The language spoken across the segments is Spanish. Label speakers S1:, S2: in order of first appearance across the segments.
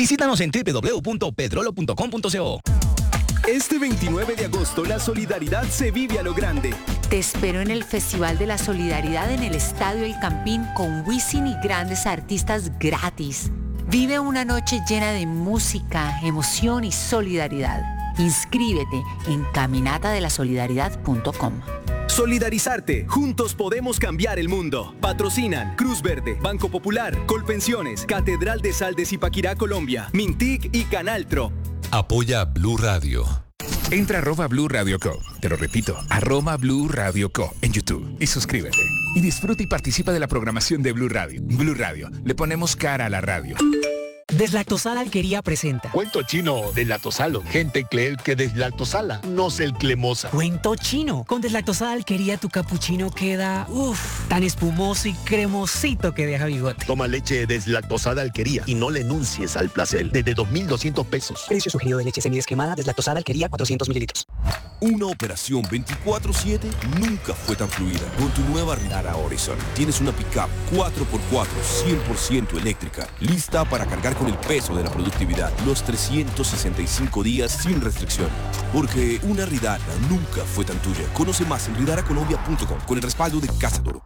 S1: Visítanos en www.petrolo.com.co.
S2: Este 29 de agosto la solidaridad se vive a lo grande.
S3: Te espero en el Festival de la Solidaridad en el Estadio El Campín con Wisin y grandes artistas gratis. Vive una noche llena de música, emoción y solidaridad. Inscríbete en caminatadelasolidaridad.com.
S2: Solidarizarte. Juntos podemos cambiar el mundo. Patrocinan Cruz Verde, Banco Popular, Colpensiones, Catedral de Sal de Zipaquirá, Colombia, Mintic y Canal Tro.
S4: Apoya Blue Radio.
S5: Entra a @Blue Radio Co. Te lo repito, @Blue Radio Co. en YouTube y suscríbete. Y disfruta y participa de la programación de Blue Radio. Blue Radio, le ponemos cara a la radio.
S6: Deslactosada Alquería presenta
S7: Cuento chino deslactosalo. Gente cree que deslactosala, no es el cremosa.
S6: Cuento chino. Con Deslactosada Alquería tu capuchino queda tan espumoso y cremosito que deja bigote.
S7: Toma leche deslactosada Alquería y no le enuncies al placer. Desde 2.200 pesos.
S6: Precio sugerido de leche semidescremada Deslactosada Alquería 400 mililitros.
S8: Una operación 24/7 nunca fue tan fluida. Con tu nueva Ridara Horizon tienes una pickup 4x4 100% eléctrica, lista para cargar con el peso de la productividad los 365 días sin restricción. Porque una Ridara nunca fue tan tuya. Conoce más en ridaracolombia.com con el respaldo de Casa Toro.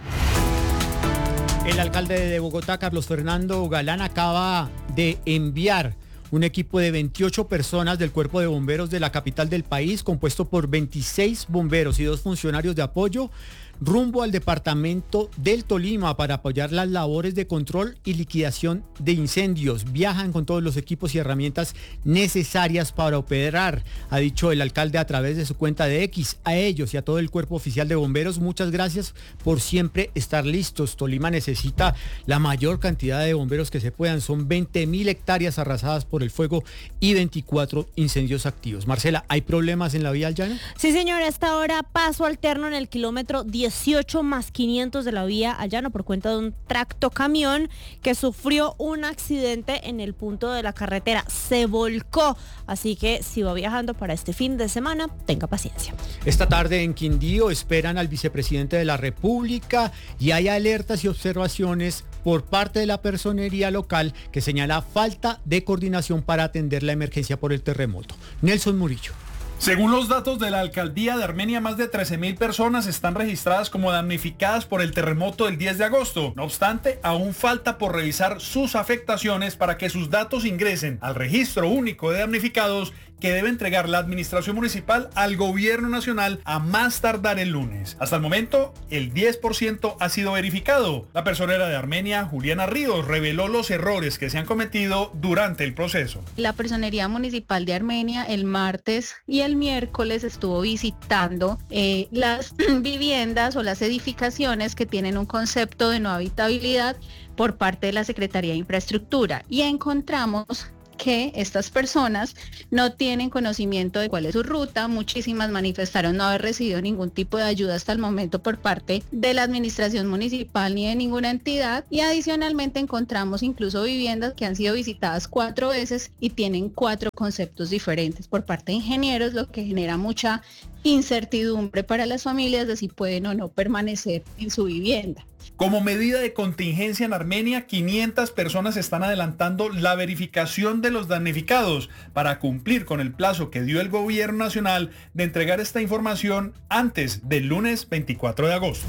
S9: El alcalde de Bogotá, Carlos Fernando Galán, acaba de enviar un equipo de 28 personas del Cuerpo de Bomberos de la capital del país, compuesto por 26 bomberos y 2 funcionarios de apoyo, rumbo al departamento del Tolima para apoyar las labores de control y liquidación de incendios. Viajan con todos los equipos y herramientas necesarias para operar, ha dicho el alcalde a través de su cuenta de X. A ellos y a todo el cuerpo oficial de bomberos, muchas gracias por siempre estar listos. Tolima necesita la mayor cantidad de bomberos que se puedan. Son 20.000 hectáreas arrasadas por el fuego y 24 incendios activos. Marcela, ¿hay problemas en la vía al llano?
S10: Sí, señora, a esta hora paso alterno en el kilómetro 18+500 de la vía al llano por cuenta de un tractocamión que sufrió un accidente en el punto de la carretera. Se volcó, así que si va viajando para este fin de semana, tenga paciencia.
S9: Esta tarde en Quindío esperan al vicepresidente de la República y hay alertas y observaciones por parte de la personería local que señala falta de coordinación para atender la emergencia por el terremoto. Nelson Murillo.
S11: Según los datos de la alcaldía de Armenia, más de 13.000 personas están registradas como damnificadas por el terremoto del 10 de agosto. No obstante, aún falta por revisar sus afectaciones para que sus datos ingresen al registro único de damnificados que debe entregar la administración municipal al gobierno nacional a más tardar el lunes. Hasta el momento, el 10% ha sido verificado. La personera de Armenia, Juliana Ríos, reveló los errores que se han cometido durante el proceso.
S12: La personería municipal de Armenia el martes y el miércoles estuvo visitando las viviendas o las edificaciones que tienen un concepto de no habitabilidad por parte de la Secretaría de Infraestructura y encontramos que estas personas no tienen conocimiento de cuál es su ruta. Muchísimas manifestaron no haber recibido ningún tipo de ayuda hasta el momento por parte de la administración municipal ni de ninguna entidad, y adicionalmente encontramos incluso viviendas que han sido visitadas 4 veces y tienen 4 conceptos diferentes por parte de ingenieros, lo que genera mucha incertidumbre para las familias de si pueden o no permanecer en su vivienda.
S11: Como medida de contingencia en Armenia, 500 personas están adelantando la verificación de los damnificados para cumplir con el plazo que dio el gobierno nacional de entregar esta información antes del lunes 24 de agosto.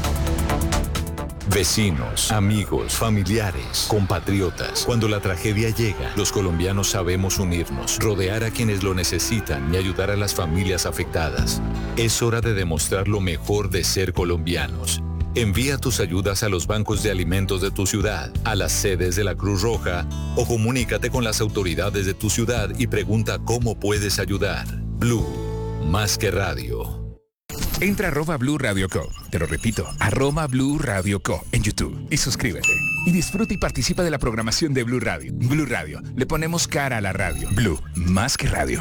S4: Vecinos, amigos, familiares, compatriotas. Cuando la tragedia llega, los colombianos sabemos unirnos, rodear a quienes lo necesitan y ayudar a las familias afectadas. Es hora de demostrar lo mejor de ser colombianos. Envía tus ayudas a los bancos de alimentos de tu ciudad, a las sedes de la Cruz Roja o comunícate con las autoridades de tu ciudad y pregunta cómo puedes ayudar. Blue, más que radio.
S5: Entra a @Blue Radio Co. Te lo repito, @Blue Radio Co. en YouTube y suscríbete. Y disfruta y participa de la programación de Blue Radio. Blue Radio, le ponemos cara a la radio. Blue, más que radio.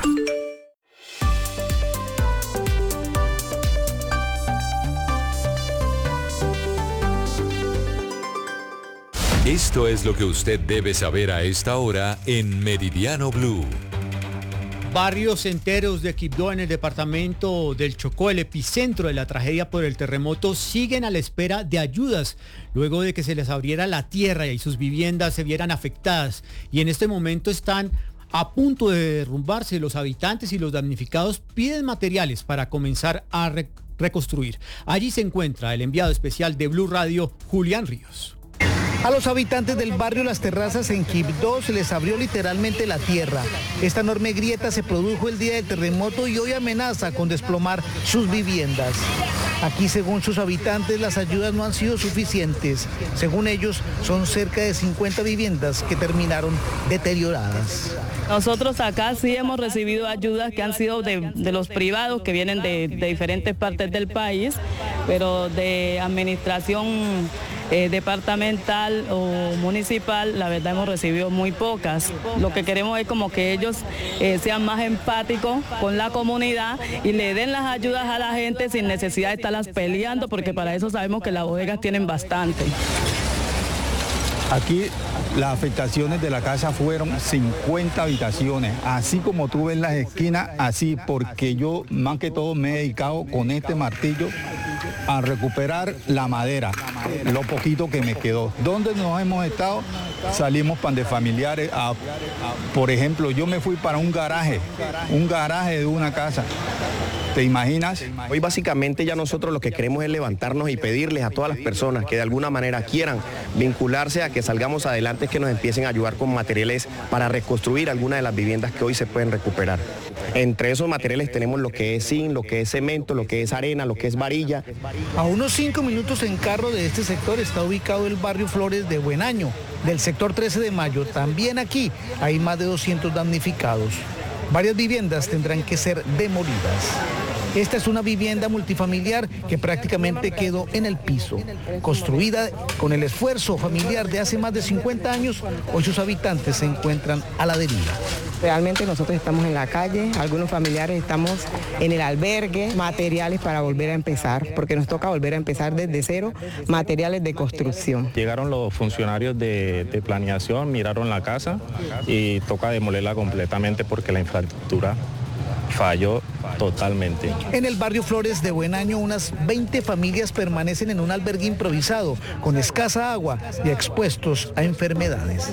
S4: Esto es lo que usted debe saber a esta hora en Meridiano Blue.
S9: Barrios enteros de Quibdó, en el departamento del Chocó, el epicentro de la tragedia por el terremoto, siguen a la espera de ayudas luego de que se les abriera la tierra y sus viviendas se vieran afectadas. Y en este momento están a punto de derrumbarse. Los habitantes y los damnificados piden materiales para comenzar a reconstruir. Allí se encuentra el enviado especial de Blue Radio, Julián Ríos.
S13: A los habitantes del barrio Las Terrazas en Quibdó se les abrió literalmente la tierra. Esta enorme grieta se produjo el día del terremoto y hoy amenaza con desplomar sus viviendas. Aquí, según sus habitantes, las ayudas no han sido suficientes. Según ellos, son cerca de 50 viviendas que terminaron deterioradas.
S14: Nosotros acá sí hemos recibido ayudas que han sido de los privados que vienen de diferentes partes del país, pero de administración departamental o municipal, la verdad hemos recibido muy pocas. Lo que queremos es como que ellos sean más empáticos con la comunidad y le den las ayudas a la gente sin necesidad de estarlas peleando, porque para eso sabemos que las bodegas tienen bastante.
S15: Aquí las afectaciones de la casa fueron 50 habitaciones, así como tú ves las esquinas, así, porque yo más que todo me he dedicado con este martillo a recuperar la madera, lo poquito que me quedó. ¿Dónde nos hemos estado? Salimos pan de familiares, por ejemplo, yo me fui para un garaje de una casa. ¿Te imaginas?
S16: Hoy básicamente ya nosotros lo que queremos es levantarnos y pedirles a todas las personas que de alguna manera quieran vincularse a que salgamos adelante, que nos empiecen a ayudar con materiales para reconstruir algunas de las viviendas que hoy se pueden recuperar. Entre esos materiales tenemos lo que es zinc, lo que es cemento, lo que es arena, lo que es varilla.
S13: A unos 5 minutos en carro de este sector está ubicado el barrio Flores de Buen Año, del sector 13 de Mayo. También aquí hay más de 200 damnificados. Varias viviendas tendrán que ser demolidas. Esta es una vivienda multifamiliar que prácticamente quedó en el piso. Construida con el esfuerzo familiar de hace más de 50 años, hoy sus habitantes se encuentran a la deriva.
S17: Realmente nosotros estamos en la calle, algunos familiares estamos en el albergue, materiales para volver a empezar, porque nos toca volver a empezar desde cero, materiales de construcción.
S18: Llegaron los funcionarios de planeación, miraron la casa y toca demolerla completamente porque la infraestructura falló totalmente.
S13: En el barrio Flores de Buen Año, unas 20 familias permanecen en un albergue improvisado, con escasa agua y expuestos a enfermedades.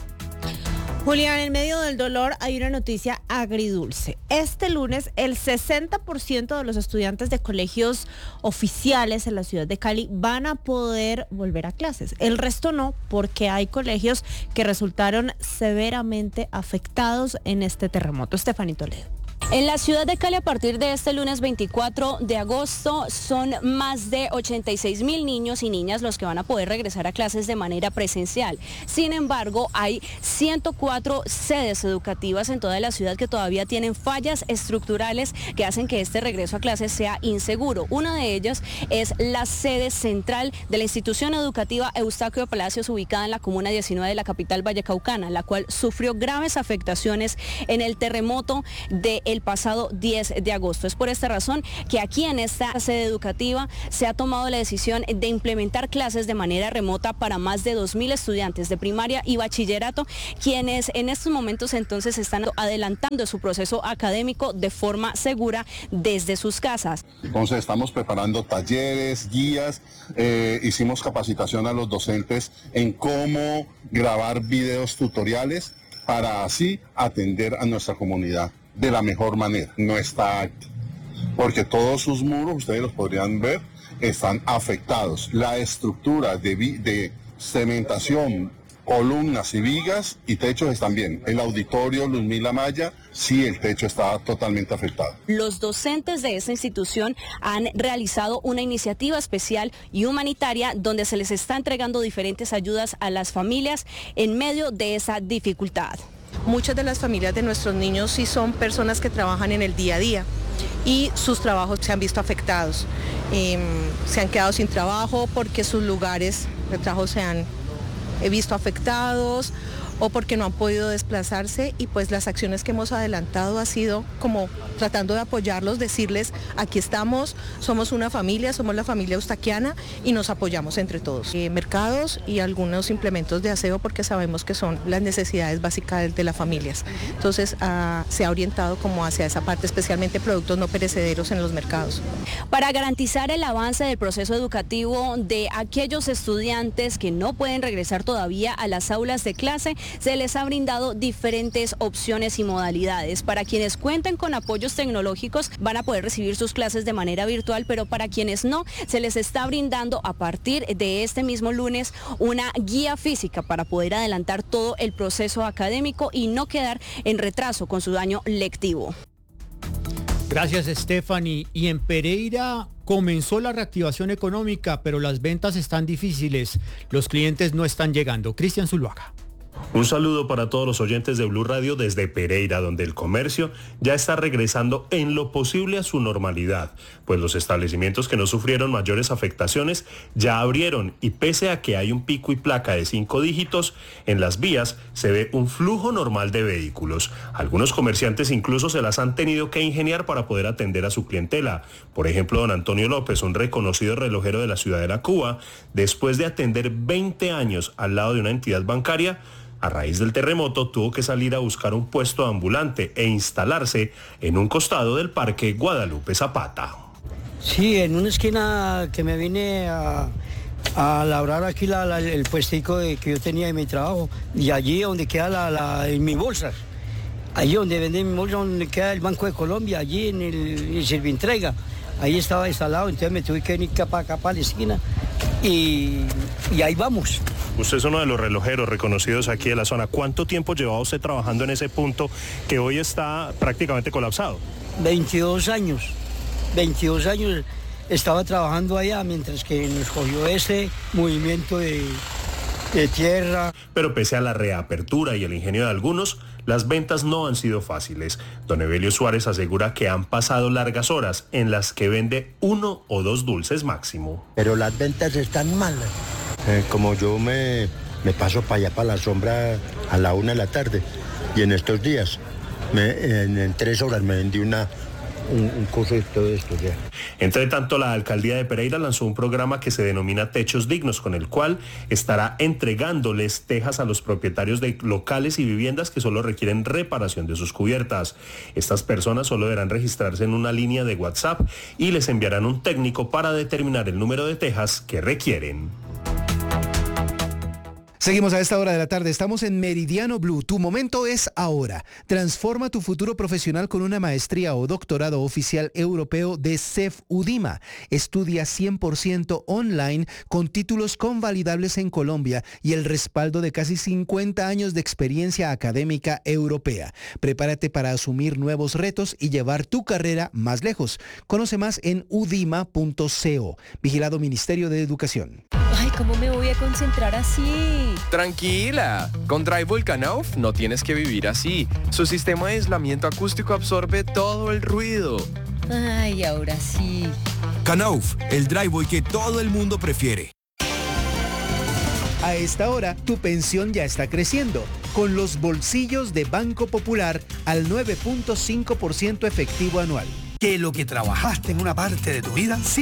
S10: Julián, en medio del dolor hay una noticia agridulce. Este lunes, el 60% de los estudiantes de colegios oficiales en la ciudad de Cali van a poder volver a clases. El resto no, porque hay colegios que resultaron severamente afectados en este terremoto. Estefanía Toledo.
S19: En la ciudad de Cali, a partir de este lunes 24 de agosto, son más de 86.000 niños y niñas los que van a poder regresar a clases de manera presencial. Sin embargo, hay 104 sedes educativas en toda la ciudad que todavía tienen fallas estructurales que hacen que este regreso a clases sea inseguro. Una de ellas es la sede central de la institución educativa Eustaquio Palacios, ubicada en la comuna 19 de la capital vallecaucana, la cual sufrió graves afectaciones en el terremoto del pasado 10 de agosto. Es por esta razón que aquí en esta sede educativa se ha tomado la decisión de implementar clases de manera remota para más de 2.000 estudiantes de primaria y bachillerato, quienes en estos momentos entonces están adelantando su proceso académico de forma segura desde sus casas.
S20: Entonces estamos preparando talleres, guías, hicimos capacitación a los docentes en cómo grabar videos tutoriales para así atender a nuestra comunidad de la mejor manera. No está acto, porque todos sus muros, ustedes los podrían ver, están afectados. La estructura de cementación, columnas y vigas y techos están bien. El auditorio Luzmila Maya, sí, el techo está totalmente afectado.
S19: Los docentes de esta institución han realizado una iniciativa especial y humanitaria donde se les está entregando diferentes ayudas a las familias en medio de esa dificultad.
S21: Muchas de las familias de nuestros niños sí son personas que trabajan en el día a día y sus trabajos se han visto afectados. Se han quedado sin trabajo porque sus lugares de trabajo se han visto afectados o porque no han podido desplazarse, y pues las acciones que hemos adelantado ha sido como tratando de apoyarlos, decirles aquí estamos, somos una familia, somos la familia eustaquiana y nos apoyamos entre todos. Mercados y algunos implementos de aseo porque sabemos que son las necesidades básicas de las familias. Entonces se ha orientado como hacia esa parte, especialmente productos no perecederos en los mercados.
S19: Para garantizar el avance del proceso educativo de aquellos estudiantes que no pueden regresar todavía a las aulas de clase, se les ha brindado diferentes opciones y modalidades. Para quienes cuenten con apoyos tecnológicos van a poder recibir sus clases de manera virtual, pero para quienes no, se les está brindando a partir de este mismo lunes una guía física para poder adelantar todo el proceso académico y no quedar en retraso con su año lectivo.
S9: Gracias, Stephanie. Y en Pereira comenzó la reactivación económica, pero las ventas están difíciles. Los clientes no están llegando. Cristian Zuluaga.
S1: Un saludo para todos los oyentes de Blue Radio desde Pereira, donde el comercio ya está regresando en lo posible a su normalidad, pues los establecimientos que no sufrieron mayores afectaciones ya abrieron, y pese a que hay un pico y placa de 5 dígitos, en las vías se ve un flujo normal de vehículos. Algunos comerciantes incluso se las han tenido que ingeniar para poder atender a su clientela. Por ejemplo, don Antonio López, un reconocido relojero de la ciudad de La Cuba, después de atender 20 años al lado de una entidad bancaria, a raíz del terremoto tuvo que salir a buscar un puesto ambulante e instalarse en un costado del Parque Guadalupe Zapata.
S22: Sí, en una esquina que me vine a labrar aquí el puestico que yo tenía en mi trabajo, y allí donde queda en mi bolsa, allí donde vende mi bolsa, donde queda el Banco de Colombia, allí en el Servientrega, ahí estaba instalado, entonces me tuve que venir para acá, para la esquina, y ahí vamos.
S1: Usted es uno de los relojeros reconocidos aquí de la zona. ¿Cuánto tiempo llevaba usted trabajando en ese punto que hoy está prácticamente colapsado?
S22: 22 años. 22 años estaba trabajando allá mientras que nos cogió ese movimiento de tierra.
S1: Pero pese a la reapertura y el ingenio de algunos, las ventas no han sido fáciles. Don Evelio Suárez asegura que han pasado largas horas en las que vende 1 o 2 dulces máximo.
S23: Pero las ventas están malas. Como yo me paso para allá, para la sombra, a la 1 de la tarde, y en estos días, en 3 horas me vendí un coso de todo esto ya.
S1: Entre tanto, la alcaldía de Pereira lanzó un programa que se denomina Techos Dignos, con el cual estará entregándoles tejas a los propietarios de locales y viviendas que solo requieren reparación de sus cubiertas. Estas personas solo deberán registrarse en una línea de WhatsApp y les enviarán un técnico para determinar el número de tejas que requieren.
S24: Seguimos a esta hora de la tarde, estamos en Meridiano Blue, tu momento es ahora. Transforma tu futuro profesional con una maestría o doctorado oficial europeo de CEF UDIMA. Estudia 100% online con títulos convalidables en Colombia y el respaldo de casi 50 años de experiencia académica europea. Prepárate para asumir nuevos retos y llevar tu carrera más lejos. Conoce más en udima.co. Vigilado Ministerio de Educación.
S25: Ay, ¿cómo me voy a concentrar así?
S26: Tranquila, con Drywall Knauf no tienes que vivir así. Su sistema de aislamiento acústico absorbe todo el ruido.
S25: Ay, ahora sí.
S8: Knauf, el drywall que todo el mundo prefiere.
S24: A esta hora, tu pensión ya está creciendo, con los bolsillos de Banco Popular al 9.5% efectivo anual.
S27: Que lo que trabajaste en una parte de tu vida